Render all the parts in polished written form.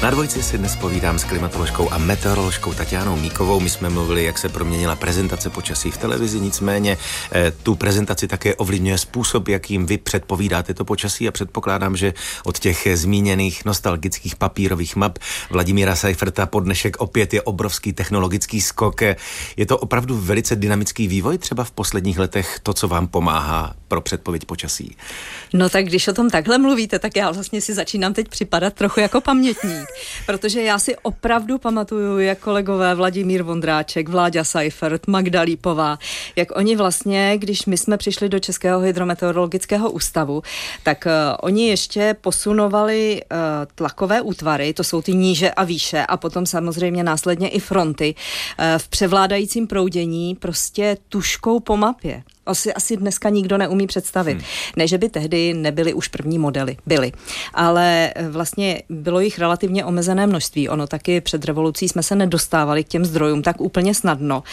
Na Dvojci si dnes povídám s klimatoložkou a meteoroložkou Tatianou Míkovou. My jsme mluvili, jak se proměnila prezentace počasí v televizi, nicméně tu prezentaci také ovlivňuje způsob, jakým vy předpovídáte to počasí a předpokládám, že od těch zmíněných nostalgických papírových map Vladimíra Seiferta po dnešek opět je obrovský technologický skok. Je to opravdu velice dynamický vývoj třeba v posledních letech, to, co vám pomáhá pro předpověď počasí? No tak když o tom takhle mluvíte, tak já vlastně si začínám teď připadat trochu jako pamětník, protože já si opravdu pamatuju, jak kolegové Vladimír Vondráček, Vláďa Seifert, Magda Lípová, jak oni vlastně, když my jsme přišli do Českého hydrometeorologického ústavu, tak oni ještě posunovali tlakové útvary, to jsou ty níže a výše a potom samozřejmě následně i fronty v převládajícím proudění prostě tužkou po mapě. Asi dneska nikdo neumí představit. Ne, že by tehdy nebyly už první modely. Byly. Ale vlastně bylo jich relativně omezené množství. Ono taky před revolucí jsme se nedostávali k těm zdrojům tak úplně snadno.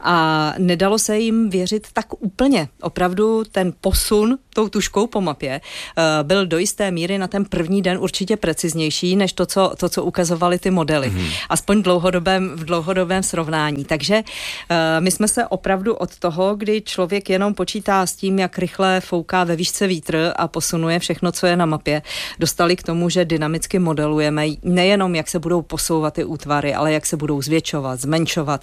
A nedalo se jim věřit tak úplně. Opravdu ten posun tou tužkou po mapě byl do jisté míry na ten první den určitě preciznější, než to, co ukazovaly ty modely. Aspoň v dlouhodobém srovnání. Takže my jsme se opravdu od toho, kdy člověk jenom počítá s tím, jak rychle fouká ve výšce vítr a posunuje všechno, co je na mapě, dostali k tomu, že dynamicky modelujeme nejenom, jak se budou posouvat ty útvary, ale jak se budou zvětšovat, zmenšovat,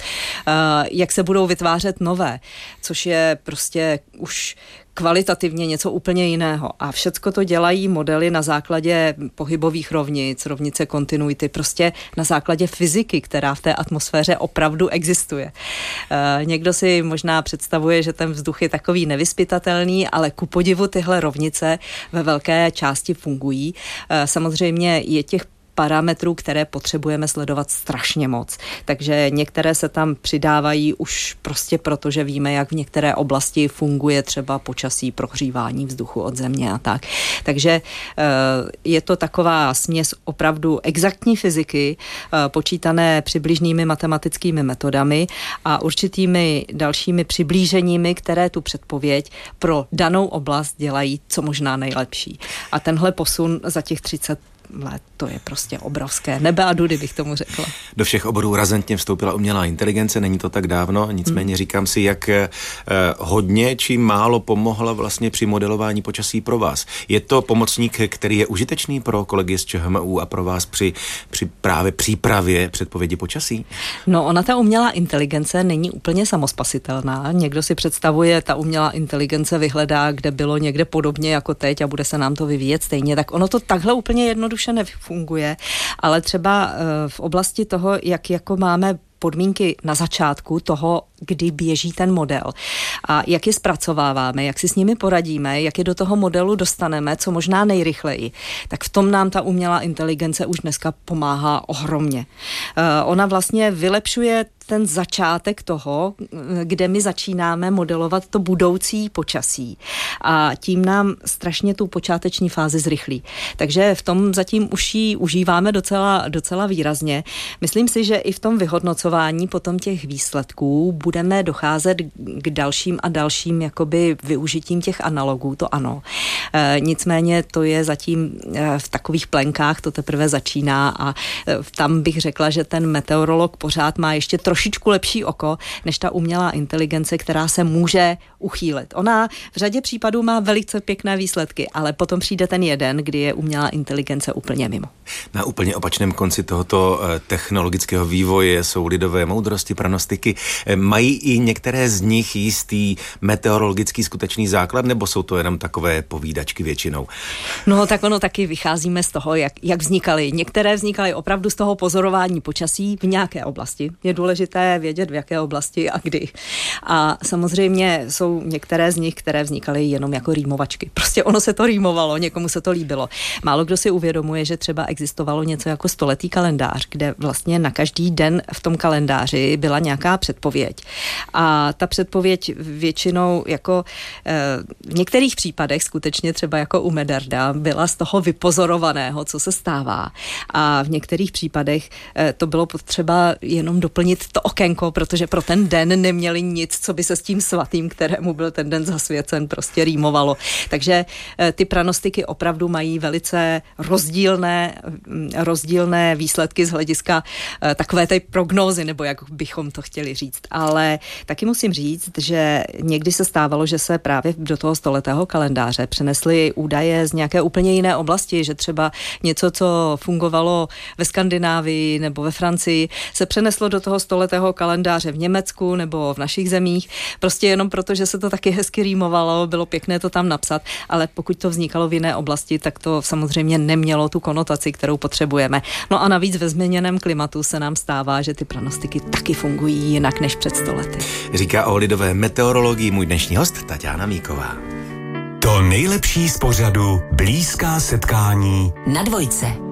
jak se budou vytvářet nové, což je prostě už kvalitativně něco úplně jiného. A všecko to dělají modely na základě pohybových rovnic, rovnice kontinuity, prostě na základě fyziky, která v té atmosféře opravdu existuje. Někdo si možná představuje, že ten vzduch je takový nevyzpytatelný, ale ku podivu tyhle rovnice ve velké části fungují. Samozřejmě je těch parametrů, které potřebujeme sledovat strašně moc. Takže některé se tam přidávají už prostě proto, že víme, jak v některé oblasti funguje třeba počasí, prohřívání vzduchu od země a tak. Takže je to taková směs opravdu exaktní fyziky, počítané přibližnými matematickými metodami a určitými dalšími přiblíženími, které tu předpověď pro danou oblast dělají co možná nejlepší. A tenhle posun za těch 30 let, to je prostě obrovské. Nebe a dudy, bych tomu řekla. Do všech oborů razantně vstoupila umělá inteligence, není to tak dávno, nicméně říkám si, jak hodně či málo pomohla vlastně při modelování počasí pro vás. Je to pomocník, který je užitečný pro kolegy z ČHMÚ a pro vás při právě přípravě předpovědi počasí? No, ona ta umělá inteligence není úplně samospasitelná. Někdo si představuje, ta umělá inteligence vyhledá, kde bylo někde podobně jako teď a bude se nám to vyvíjet stejně. Tak ono to takhle úplně jednoduše nefunguje, ale třeba v oblasti toho, jak jako máme podmínky na začátku toho, kdy běží ten model a jak je zpracováváme, jak si s nimi poradíme, jak je do toho modelu dostaneme, co možná nejrychleji, tak v tom nám ta umělá inteligence už dneska pomáhá ohromně. Ona vlastně vylepšuje ten začátek toho, kde my začínáme modelovat to budoucí počasí a tím nám strašně tu počáteční fázi zrychlí. Takže v tom zatím už ji užíváme docela výrazně. Myslím si, že i v tom vyhodnocování potom těch výsledků budeme docházet k dalším a dalším jakoby využitím těch analogů, to ano. Nicméně to je zatím v takových plenkách, to teprve začíná a tam bych řekla, že ten meteorolog pořád má ještě trošičku lepší oko, než ta umělá inteligence, která se může uchýlit. Ona v řadě případů má velice pěkné výsledky, ale potom přijde ten jeden, kdy je umělá inteligence úplně mimo. Na úplně opačném konci tohoto technologického vývoje jsou lidové moudrosti, pranostiky. Mají i některé z nich jistý meteorologický skutečný základ, nebo jsou to jenom takové povídačky většinou? No, tak ono taky vycházíme z toho, jak vznikaly. Některé vznikaly opravdu z toho pozorování počasí v nějaké oblasti. Je důležité vědět, v jaké oblasti a kdy. A samozřejmě jsou některé z nich, které vznikaly jenom jako rýmovačky. Prostě ono se to rýmovalo, někomu se to líbilo. Málo kdo si uvědomuje, že třeba existovalo něco jako stoletý kalendář, kde vlastně na každý den v tom kalendáři byla nějaká předpověď. A ta předpověď většinou jako v některých případech skutečně třeba jako u Medarda byla z toho vypozorovaného, co se stává. A v některých případech to bylo potřeba jenom doplnit to okénko, protože pro ten den neměli nic, co by se s tím svatým, kterému byl ten den zasvěcen, prostě rýmovalo. Takže ty pranostiky opravdu mají velice rozdílné výsledky z hlediska takové té prognózy, nebo jak bychom to chtěli říct. Ale taky musím říct, že někdy se stávalo, že se právě do toho stoletého kalendáře přenesly údaje z nějaké úplně jiné oblasti, že třeba něco, co fungovalo ve Skandinávii nebo ve Francii, se přeneslo do toho stoletého kalendáře v Německu nebo v našich zemích, prostě jenom proto, že se to taky hezky rýmovalo, bylo pěkné to tam napsat, ale pokud to vznikalo v jiné oblasti, tak to samozřejmě nemělo tu konotaci, kterou potřebujeme. No a navíc ve změněném klimatu se nám stává, že ty pranostiky taky fungují jinak než před 100 lety. Říká o lidové meteorologii můj dnešní host Taťána Míková. To nejlepší z pořadu Blízká setkání na Dvojce.